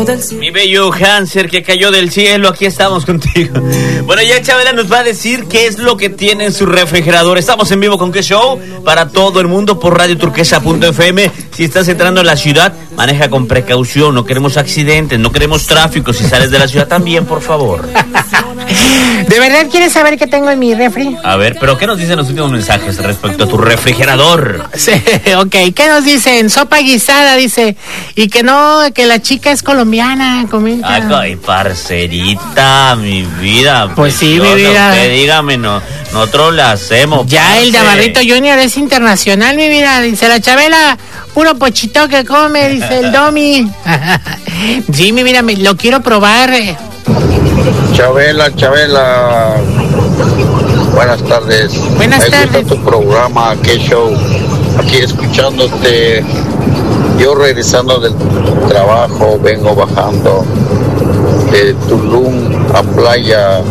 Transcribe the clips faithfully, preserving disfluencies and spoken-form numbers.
Mi bello Hanser que cayó del cielo, aquí estamos contigo. Bueno, ya Chabela nos va a decir qué es lo que tiene en su refrigerador. Estamos en vivo con Qué Show para todo el mundo por radio turquesa punto f m. Si estás entrando a la ciudad, maneja con precaución, no queremos accidentes, no queremos tráfico. Si sales de la ciudad también, por favor. ¿De verdad quieres saber qué tengo en mi refri? A ver, pero ¿qué nos dicen los últimos mensajes respecto a tu refrigerador? Sí, ok, ¿qué nos dicen? Sopa guisada, dice, y que no, que la chica es colombiana, comenta. Ay, parcerita, mi vida. Pues sí, mi vida. Usted dígame, no, nosotros la hacemos. Ya parce. El Navarrito Junior es internacional, mi vida, dice la Chabela, puro pochito que come, dice el Domi. Sí, mi vida, me, lo quiero probar. Chabela, Chabela, buenas tardes. Buenas Me tardes. gusta tu programa, Qué Show. Aquí escuchándote, yo regresando del trabajo, vengo bajando de Tulum a Playa.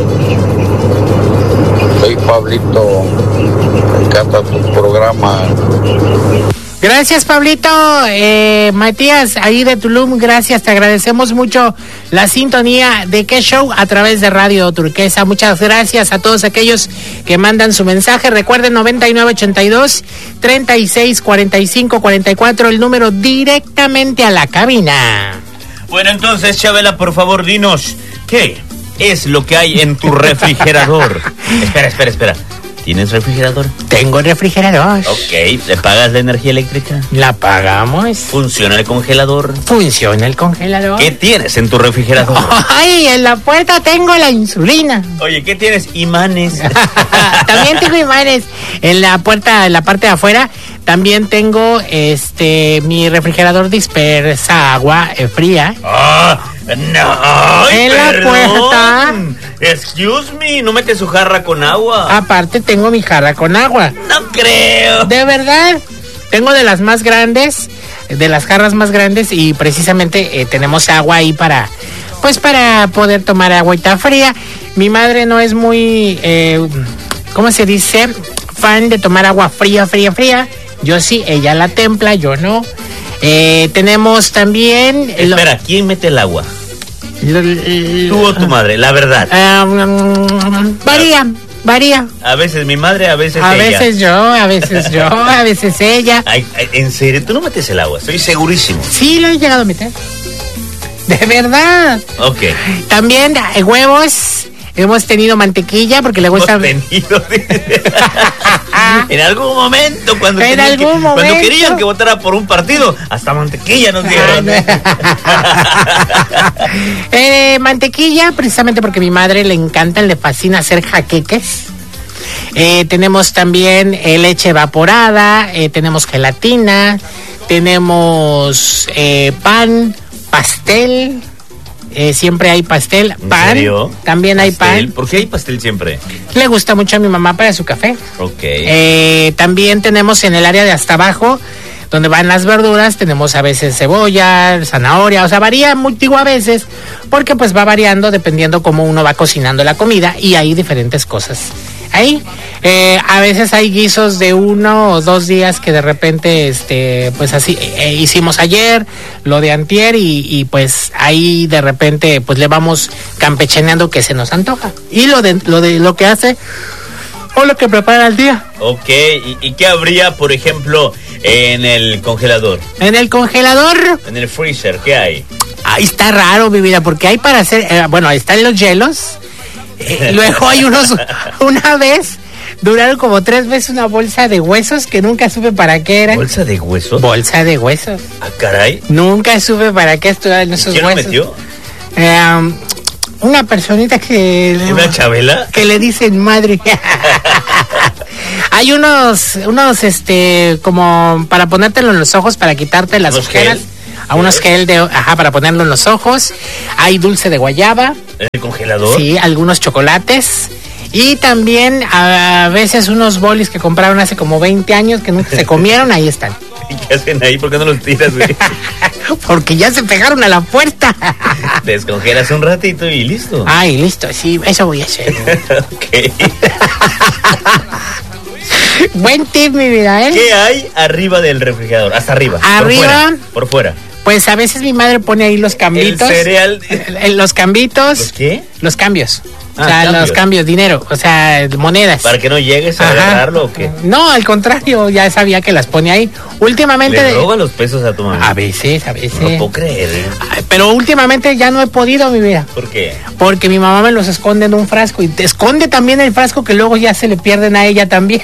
Soy Pablito, me encanta tu programa. Gracias, Pablito. Eh, Matías, ahí de Tulum, gracias. Te agradecemos mucho la sintonía de Qué Show a través de Radio Turquesa. Muchas gracias a todos aquellos que mandan su mensaje. Recuerden noventa y nueve ochenta y dos, treinta y seis cuarenta y cinco cuarenta y cuatro, el número directamente a la cabina. Bueno, entonces, Chabela, por favor, dinos, ¿qué es lo que hay en tu refrigerador? Espera, espera, espera. ¿Tienes refrigerador? Tengo refrigerador. Ok, ¿le pagas la energía eléctrica? La pagamos. ¿Funciona el congelador? Funciona el congelador. ¿Qué tienes en tu refrigerador? Ay, en la puerta tengo la insulina. Oye, ¿qué tienes? Imanes. También tengo imanes. En la puerta, en la parte de afuera, también tengo este mi refrigerador dispersa agua eh, fría. ¡Ah! ¡No! Ay, en la puerta. Excuse me, ¿no metes su jarra con agua? Aparte tengo mi jarra con agua. No creo. De verdad. Tengo de las más grandes, de las jarras más grandes, y precisamente eh, tenemos agua ahí para, pues para poder tomar agüita fría. Mi madre no es muy, eh, ¿cómo se dice? Fan de tomar agua fría, fría, fría. Yo sí, ella la templa, yo no. Eh, tenemos también... Espera, lo... ¿quién mete el agua? Lo, lo, ¿Tú o tu madre? La verdad. Um, varía, varía. A veces mi madre, a veces a ella. A veces yo, a veces yo, a veces ella. Ay, ay, ¿en serio? ¿Tú no metes el agua? Estoy segurísimo. Sí, lo he llegado a meter. De verdad. Ok. También eh, huevos. Hemos tenido mantequilla porque le gusta. Hemos tenido. En algún momento, cuando, en algún que, momento. cuando querían que votara por un partido, hasta mantequilla nos dieron. eh, mantequilla, precisamente porque a mi madre le encanta, le fascina hacer jaqueques. Eh, tenemos también eh, leche evaporada, eh, tenemos gelatina, tenemos eh, pan, pastel. Eh, siempre hay pastel, pan. ¿En serio? También ¿Pastel? hay pan. ¿Por qué hay pastel siempre? Le gusta mucho a mi mamá para su café. Ok. Eh, también tenemos en el área de hasta abajo, donde van las verduras, tenemos a veces cebolla, zanahoria, o sea, varía muy, digo a veces, porque pues va variando dependiendo cómo uno va cocinando la comida, y hay diferentes cosas. Ahí, eh, a veces hay guisos de uno o dos días que de repente, este, pues así, eh, hicimos ayer, lo de antier, y, y pues ahí de repente, pues le vamos campechaneando que se nos antoja. Y lo de, lo de, lo que hace, o lo que prepara al día. Ok, ¿y, y qué habría, por ejemplo, en el congelador? En el congelador. En el freezer, ¿qué hay? Ahí está raro, mi vida, porque hay para hacer, eh, bueno, ahí están los hielos. Eh, luego hay unos, una vez, duraron como tres veces una bolsa de huesos que nunca supe para qué era. ¿Bolsa de huesos? Bolsa de huesos. Ah, caray. Nunca supe para qué estuvieran esos ¿Quién huesos. lo metió? Eh, una personita que... ¿Una Chabela? Que le dicen madre. Hay unos, unos, este, como para ponértelo en los ojos, para quitarte las ojeras. Gel. A unos gel de, ajá, para ponerlo en los ojos. Hay dulce de guayaba. ¿En el congelador? Sí, algunos chocolates. Y también a veces unos bolis que compraron hace como veinte años que nunca se comieron, ahí están. ¿Y qué hacen ahí? ¿Por qué no los tiras, güey? Porque ya se pegaron a la puerta. Descongelas un ratito y listo. Ay, listo, sí, eso voy a hacer. Ok. Buen tip, mi vida, ¿eh? ¿Qué hay arriba del refrigerador? Hasta arriba. Arriba. Por fuera. Por fuera. Pues a veces mi madre pone ahí los cambitos. El cereal. Los cambitos. ¿Los qué? Los cambios. Ah, o sea, cambios. los cambios, dinero, o sea, monedas. ¿Para que no llegues a Ajá. agarrarlo o qué? No, al contrario, ya sabía que las pone ahí. Últimamente... ¿Le roba los pesos a tu mamá? A veces, a veces. No lo puedo creer. ¿eh? Ay, pero últimamente ya no he podido, mi vida. ¿Por qué? Porque mi mamá me los esconde en un frasco y te esconde también el frasco que luego ya se le pierden a ella también.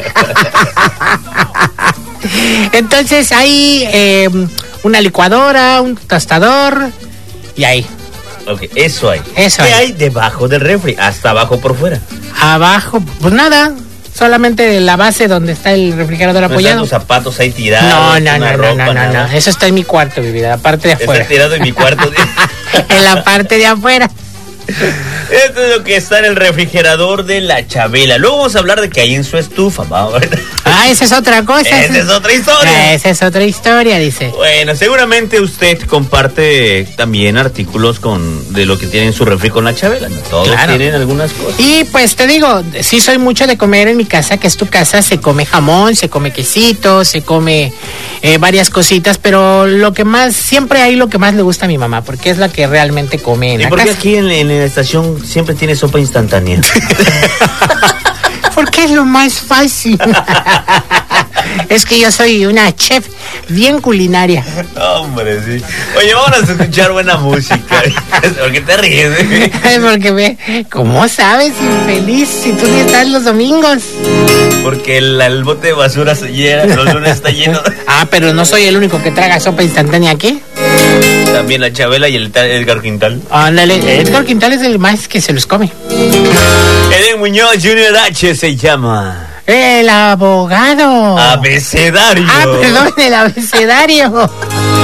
Entonces hay eh, una licuadora, un tostador y ahí. Ok, eso hay. Eso ¿Qué hay. hay debajo del refri? Hasta abajo por fuera. Abajo, pues nada, solamente la base donde está el refrigerador ¿No están apoyado. tus zapatos ahí tirados? No, no, una no, ropa, no, no, no, nada? no, eso está en mi cuarto, mi vida, la parte de afuera. Está tirado en mi cuarto. En la parte de afuera. Esto es lo que está en el refrigerador de la Chabela. Luego vamos a hablar de que hay en su estufa, vamos. Ah, esa es otra cosa. Esa es otra historia. Ah, esa es otra historia, dice. Bueno, seguramente usted comparte también artículos con de lo que tiene en su refri con la Chabela, ¿no? Todos Claro. tienen algunas cosas. Y pues te digo, sí soy mucho de comer en mi casa, que es tu casa, se come jamón, se come quesito, se come eh, varias cositas, pero lo que más, siempre hay lo que más le gusta a mi mamá, porque es la que realmente come en ¿Y la por qué casa. aquí en, en la estación siempre tiene sopa instantánea? Porque es lo más fácil. Es que yo soy una chef bien culinaria. Hombre, sí. Oye, vamos a escuchar buena música. ¿Por qué te ríes? eh? Porque ve, ¿cómo sabes, infeliz, si tú ni estás los domingos? Porque el, el bote de basura se llena, los lunes está lleno. Ah, pero no soy el único que traga sopa instantánea aquí. También la Chabela y el ta- Edgar Quintal. Ándale, Edgar Quintal es el más que se los come. Eden Muñoz Junior H se llama El abogado. Abecedario. Ah, perdón, el abecedario.